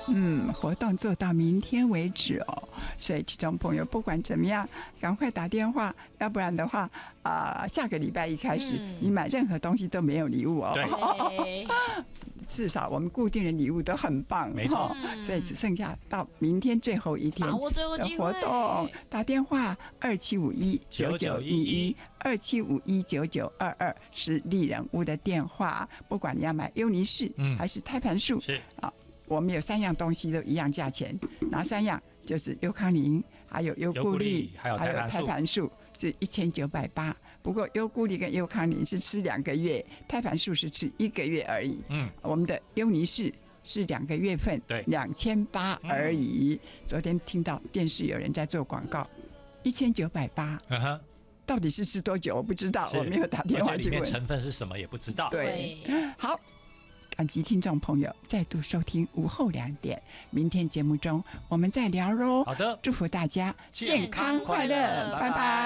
活动做到明天为止哦。所以听众朋友不管怎么样，赶快打电话，要不然的话下个礼拜一开始，你买任何东西都没有礼物哦。 对。 至少我们固定的礼物都很棒， 没错。 所以只剩下到明天最后一天的活动，打电话2751991127519922是丽人屋的电话。不管你要买优尼士还是胎盘素， 是我们有3样东西都一样价钱，哪3样？就是优康宁，还有优固力，还有胎盘素是1980。不过优固力跟优康宁是吃2个月，胎盘素是吃1个月而已。我们的优尼士是2个月份，对，2800而已。昨天听到电视有人在做广告，1980。到底是吃多久？我不知道，我没有打电话去问。 里面成分是什么也不知道。 对，好。感激听众朋友再度收听午后2点，明天节目中我们再聊喽。 好的， 祝福大家健康快乐，拜拜。